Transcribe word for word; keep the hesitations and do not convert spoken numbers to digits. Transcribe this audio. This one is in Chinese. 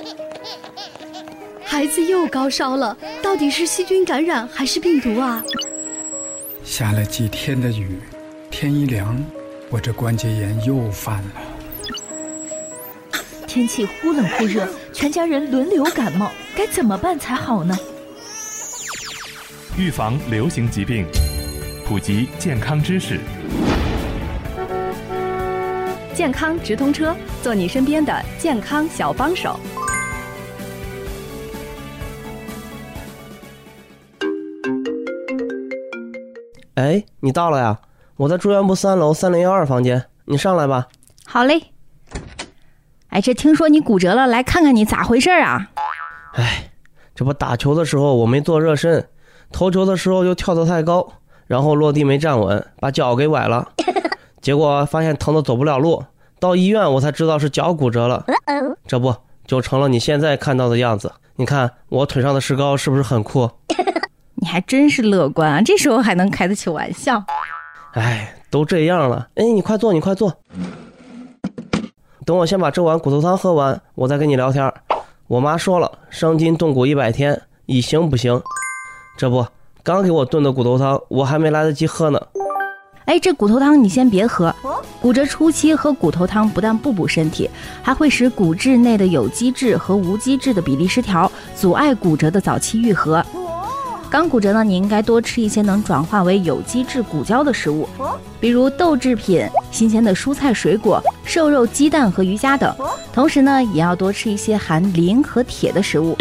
孩子又高烧了，到底是细菌感染还是病毒啊？ 下了几天的雨，天一凉，我这关节炎又犯了。 天气忽冷忽热，全家人轮流感冒，该怎么办才好呢？ 预防流行疾病，普及健康知识。 健康直通车，做你身边的健康小帮手。 哎，你到了呀？我在住院部三楼三零幺二房间，你上来吧。 好嘞。哎，这听说你骨折了，来看看你咋回事啊？ 哎，这不打球的时候我没做热身，投球的时候又跳得太高，然后落地没站稳，把脚给崴了。结果发现疼得走不了路，到医院我才知道是脚骨折了。这不就成了你现在看到的样子。你看我腿上的石膏是不是很酷？ 你还真是乐观啊，这时候还能开得起玩笑。 哎，都这样了，哎，你快坐，你快坐。等我先把这碗骨头汤喝完，我再跟你聊天。我妈说了，伤筋动骨一百天，以行不行。这不，刚给我炖的骨头汤，我还没来得及喝呢。 哎，这骨头汤你先别喝。骨折初期喝骨头汤不但不补身体，还会使骨质内的有机质和无机质的比例失调，阻碍骨折的早期愈合。刚骨折呢，你应该多吃一些能转化为有机质骨胶的食物，比如豆制品、新鲜的蔬菜水果、瘦肉、鸡蛋和鱼虾等。同时呢，也要多吃一些含磷和铁的食物，